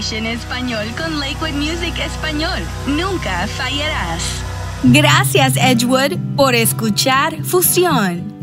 Station Español con Lakewood Music Español. Nunca fallarás. Gracias, Edgewood, por escuchar Fusión.